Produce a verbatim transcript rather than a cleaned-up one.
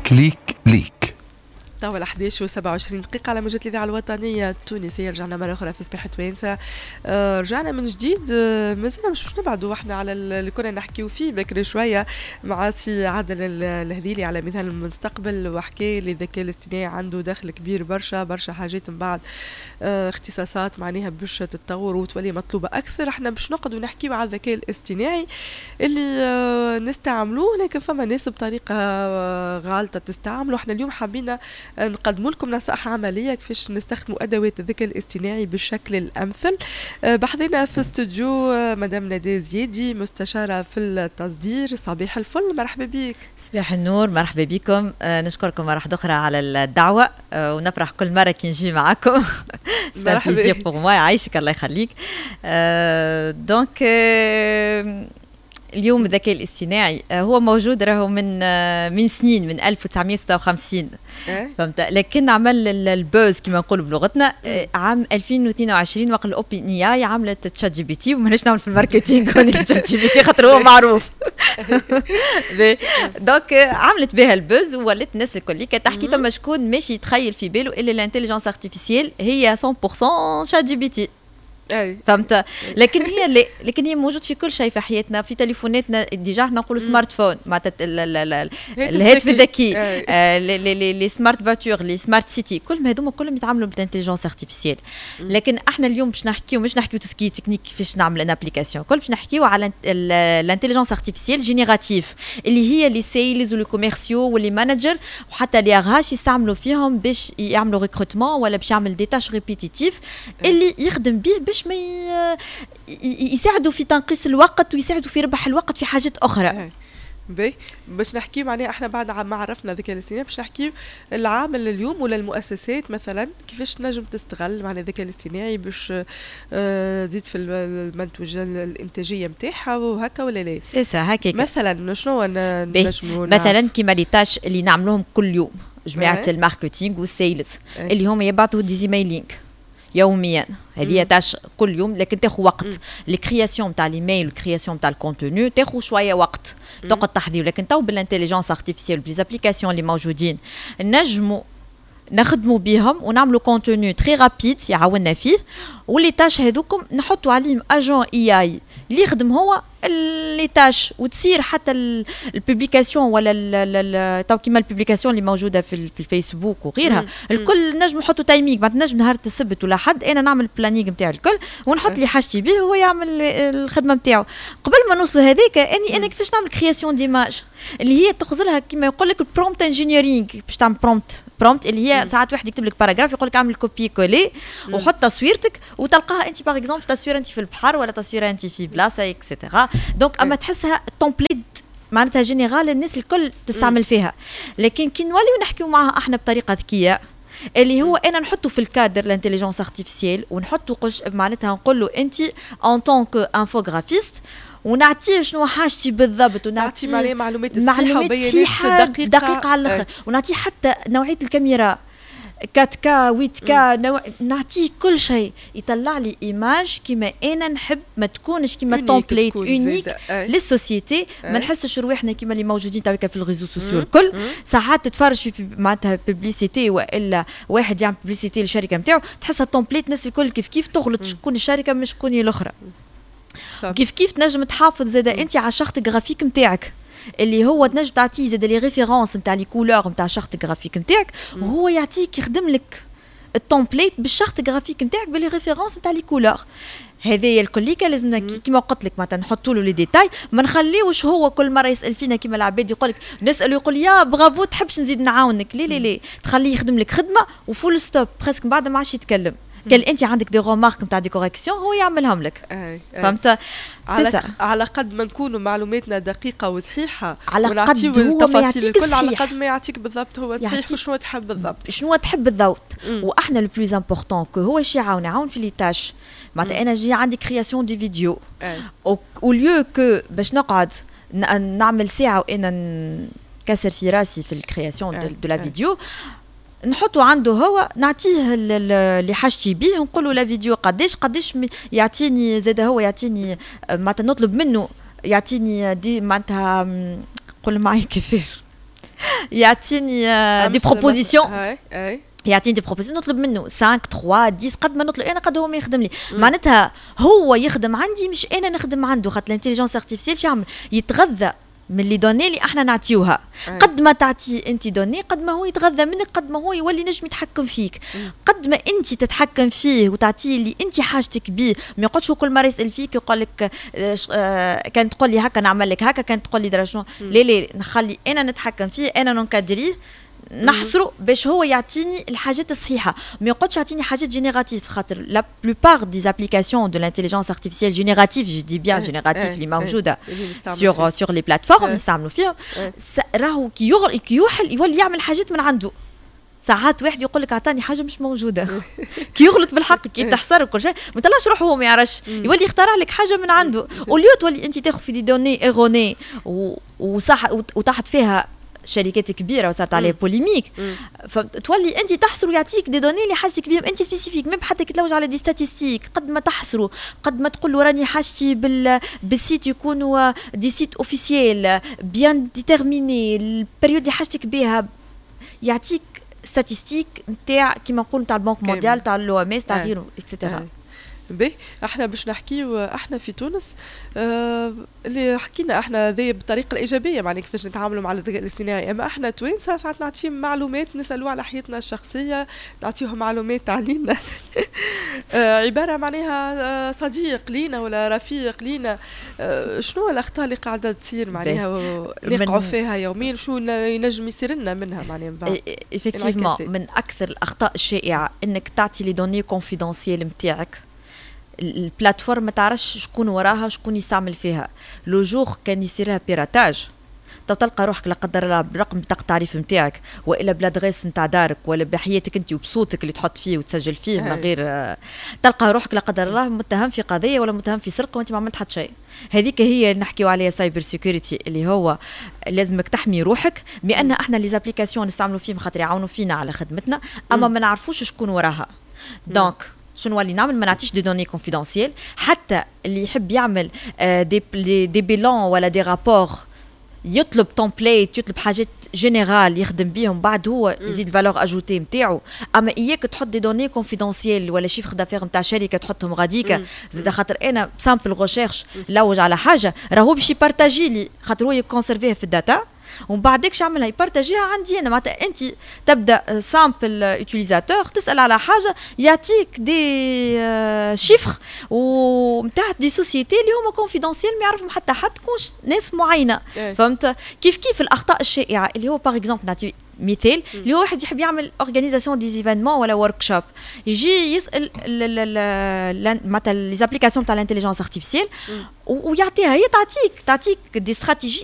كليك ليك. توا الأحداش وسبعة وعشرين دقيقة على موجة الإذاعة الوطنية التونسية. رجعنا مرة أخرى في صباح توانسة. آه رجعنا من جديد. آه مازلنا مش مش نبعدوا احنا على اللي كنا نحكيو فيه بكري شوية مع سي عادل الهذيلي على مثال المستقبل، وحكي لي الذكاء الاصطناعي عنده دخل كبير برشا برشا حاجات من بعد آه اختصاصات معناها باش تتطور وتولي مطلوبة أكثر. احنا باش نقعدوا نحكيو على الذكاء الاصطناعي اللي آه نستعملوه، لكن فما ناس بطريقة آه غالطة تستعملوا. احنا اليوم حابين نقدم لكم نصائح عملية كيفاش نستخدموا أدوات الذكاء الاصطناعي بالشكل الأمثل. بحضينا في استوديو مدام ندى زيادي مستشارة في التصدير. صباح الفل، مرحبا بك. صباح النور، مرحبا بكم. آه نشكركم مرة أخرى على الدعوة. آه ونفرح كل مرة كي نجي معكم. مرحبا بور موا، يعيشك الله يخليك. آه دونك آه اليوم الذكاء الاصطناعي هو موجود راهو من من سنين، من ألف وتسعمية وستة وخمسين فهمت، لكن عمل البوز كما نقولوا بلغتنا عام ألفين واثنين وعشرين وقت الاوبن اي عملت تشات جي بي تي. وماناش نعمل في الماركتينغ تشات جي بي تي خاطر هو معروف. دونك عملت بها البوز وولات الناس الكل تحكي فما شكون ماشي يتخيل في باله الا الانتيليجنس ارتيفيسيال هي مية بالمية شات جي بي تي. فهمت، لكن هي اللي لكن هي موجود في كل شيء في حياتنا، في تليفوناتنا ديجا احنا نقولوا سمارت فون معناتها الهاتف الذكي، لي سمارت فاتور، لي سمارت سيتي، كل ما هذوما كلهم يتعاملوا بالانتيليجنس ارتيفيسيال. لكن احنا اليوم باش نحكيو مش نحكيو تسكي تكنيك كيفاش نعمل ان ابليكاسيون، كل باش نحكيو على الانتيليجنس ارتيفيسيال جينيراتيف اللي هي لي سيلز ولي كوميرسيو ولي مانجر وحتى لي اغاش يستعملوا فيهم باش يعملوا ريكروتمون ولا باش يعمل دي تاش ريبيتيتيف اللي يخدم به باش ما يساعدوا في تنقيص الوقت ويساعدوا في ربح الوقت في حاجات اخرى. باهي باش نحكي معناها احنا بعد ما عرفنا الذكاء الاصطناعي باش نحكي العامل اليوم ولا المؤسسات مثلا كيفاش تنجم تستغل معناها الذكاء الاصطناعي باش آه تزيد في المنتوج الانتاجيه نتاعها وهكا ولا لا؟ سيسا هكاك مثلا شنو نجموا مثلا كيما لي تاش اللي نعملوهم كل يوم جماعه الماركتينغ والسيلز اللي هم يبعثوا ديزيميلينغ يوميا، هذه تاش كل يوم لكن تاخذ وقت. الكرياسيون تاع ليميل والكرياسيون تاع الكونتوني تاخذ شويه وقت تقعد تحضير، لكن تو بالانتيليجنس ارتيفيسيال بليزابليكاسيون اللي موجودين نجموا نخدموا بهم ونعملوا كونتوني تري رابيد يعاوننا فيه. واللي تاش هذوكم نحطوا عليهم اجون اي اي اللي يخدم هو اللي تاش وتصير حتى البوبليكاسيون ولا تو كيما البوبليكاسيون اللي موجوده في الفيسبوك وغيرها الكل نجم نحطوا تايمينغ بعد نجم نهار السبت ولا حد انا نعمل البلانينغ نتاعي الكل ونحط لي حاجتي به وهو يعمل الخدمه نتاعو. قبل ما نوصلوا هذيك اني انا كيفاش نعمل كرياسيون ديماج اللي هي تاخذ لها كيما يقول لك البرومبت انجينيرينغ باش تعمل برومبت برومبت اللي هي ساعات واحد يكتب لك باراجراف يقول لك اعمل كوبي كولي وحط تصويرتك وتلقاها انت باغ اكزومبل تصويره انت في البحر ولا تصويره انت في بلاصه اكسيتيرا. دونك اما تحسها تومبليت معناتها جينيرال الناس الكل تستعمل فيها. لكن كي نوليو نحكيو معها احنا بطريقه ذكيه اللي هو انا نحطه في الكادر الانتيليجنس ارتيفيسيال ونحطه معناتها نقول له انت ان طونك انفوغرافيست ونعطيه شنو حاجتي بالضبط ونعطيه معلومات معلومات صحيحه دقيقه, دقيقة على الاخر. ونعطيه حتى نوعيه الكاميرا فور كا ثمانية كا نوع... نعطيه كل شيء يطلع لي ايماج كيما انا نحب ما تكونش كيما تومبليت اونيك للسوسيتي. ما نحسش رواحنا كيما اللي موجودين تويكا في الريزو سوسيو الكل ساعات تتفرج في معناتها بوبليسيتي والا واحد يعمل بوبليسيتي للشركه نتاعو تحسها تومبليت الناس الكل كيف كيف تغلط شكون الشركه مش شكون الاخرى. كيف كيف تنجم تحافظ زاده انت على شخط جرافيك نتاعك اللي هو تنجم تعطيه زاد لي ريفيرونس نتاع لي كولور نتاع الشخط جرافيك نتاعك وهو يعطيك يخدم لك التومبليت بالشخط جرافيك نتاعك باللي ريفيرونس نتاع لي كولور. هذايا الكليكه لازمنا كيما قلت لك مثلا نحطوا له لي ديتاي ما نخليوش هو كل مره يسال فينا كيما العباد يقول لك نسالو يقول يا برافو تحبش نزيد نعاونك لي لي لي تخليه يخدم لك خدمه وفول ستوب بريسك بعد ما عادش يتكلم. كان انت عندك دي رومارك نتاع دي كوريكسيون هو يعملهم لك. فهمت على, على قد ما نكونوا معلوماتنا دقيقه وصحيحه على قد هو ما يعطيك الكل على قد ما يعطيك بالضبط هو صحيح وشنو تحب بالضبط شنو تحب بالضبط. واحنا لو بلوز امبورطون كو هو شي يعاون يعاون في لي تاش معناتها انا جي عندي كرياسيون دي فيديو او ليو كو باش نقعد نعمل ساعه وانا نكسر في راسي في الكرياسيون دو لا فيديو نحطوا عنده هو نعطيه اللي حاجتي بيه ونقول له لا فيديو قداش قداش يعطيني زاد هو يعطيني معناتها نطلب منه يعطيني دي معناتها قول معي كيفاش يعطيني دي بروبوزيسيون اي اي يعطيني دي بروبوزيسيون نطلب منه خمسة ثلاثة عشرة قد ما نطلب انا قد هو ما يخدم لي معناتها هو يخدم عندي مش انا نخدم عنده خاطر الانتيليجنس ارتيفيسيال شو يعمل يتغذى من اللي دوني اللي احنا نعطيوها قد ما تعطي انت دوني قد ما هو يتغذى منك قد ما هو يولي نجم يتحكم فيك قد ما انت تتحكم فيه وتعطيه اللي انت حاجتك بيه ما يقعدش كل مره يسال فيك يقول لك آه كان تقول لي هكا نعمل لك هكا كان تقول لي درا شنو لا لا نخلي انا نتحكم فيه انا ننكادريه نحصره باش هو يعطيني الحاجات الصحيحه ما يقعدش يعطيني حاجات جينيراتيف خاطر لا بلوبار دي زابليكاسيون دو لانتيليجنس ارتيفيسيال جينيراتيف جو دي بيان جينيراتيف اللي موجوده سور سور لي بلاتفورم نستعملوا فيهم راهو كي كي يوحل يولي يعمل حاجات من عنده ساعات واحد يقول لك اعطاني حاجه مش موجوده كي يغلط بالحق كي تحصر وكل شيء ما طلعش روحه هو ما يعرفش يولي يخترع لك حاجه من عنده وليو تولي انت تاخذ في دي دوني ايروني وصح وتحط فيها شركات كبيره وصارت عليها بوليميك فتولي انت تحصر ويعطيك دي دوني اللي حاجتك بهم انت سبيسيفيك ميم حتى كي تلوج على دي ستاتيستيك قد ما تحصروا قد ما تقول له راني حاجتي بال بالسيت يكونوا دي سيت اوفيسيال بيان ديتيرميني البريود اللي حاجتك بها يعطيك ستاتيستيك نتاع كيما نقول نتاع البنك مونديال نتاع لو ام اس تاع غيره اكسيتيرا باهي احنا باش نحكيو احنا في تونس آه اللي حكينا احنا ذي بالطريقه الايجابيه معناها كيفاش نتعاملوا مع الذكاء الاصطناعي اما احنا توانسه ساعات نعطيهم معلومات نسالوا على حياتنا الشخصيه نعطيهم معلومات علينا آه عباره معناها آه صديق لينا ولا رفيق لينا آه شنو الاخطاء اللي قاعده تصير معناها نقعوا فيها يوميا شو ينجم يصير لنا منها معناها من بعد ايفيكتيفمون من اكثر الاخطاء الشائعه انك تعطي لي دوني كونفيدونسيال نتاعك البلاتفورم ما تعرفش شكون وراها شكون يستعمل فيها لو جور كان يصيرها بيراتاج تو تلقى روحك لا قدر الله برقم بطاقه التعريف نتاعك والا بلادغيس نتاع دارك ولا بحياتك انت وبصوتك اللي تحط فيه وتسجل فيه من غير تلقى روحك لا قدر الله متهم في قضيه ولا متهم في سرقه وانت ما عملت حتى شيء هذيك هي اللي نحكيو عليها سايبر سيكوريتي اللي هو لازمك تحمي روحك بان احنا لي زابليكاسيون نستعملوا فيهم خاطر يعاونوا فينا على خدمتنا اما ما نعرفوش شكون وراها دونك شنو اللي نعمل ما نعطيش دي دوني كونفيدونسيال حتى اللي يحب يعمل آه دي دي بيلون ولا دي رابور يطلب تومبليت يطلب حاجات جينيرال يخدم بيهم بعد هو يزيد فالور اجوتي نتاعو اما اياك تحط دي دوني كونفيدونسيال ولا شيفر دافير نتاع شركه تحطهم غاديكا زيد خاطر انا سامبل ريشيرش لوج على حاجه راهو باش يبارطاجي لي خاطر هو يكونسيرفيها في الداتا ومن بعدك يعملها يبارطاجيها عندي انا معناتها انت تبدا سامبل يوتيليزاتور تسال على حاجه يعطيك دي شيفر ونتاع دي سوسيتي اللي هما كونفيدونسيال ما يعرفهم حتى حد كونش ناس معينه فهمت كيف كيف الاخطاء الشائعه اللي هو باغ اكزومبل نعطي مثال اللي هو واحد يحب يعمل اورغانيزاسيون دي ايفينمون ولا ورك شوب يجي يسال معناتها لي زابليكاسيون تاع الانتيليجنس ارتيفيسيال ويعطيها هي تعطيك تعطيك دي استراتيجي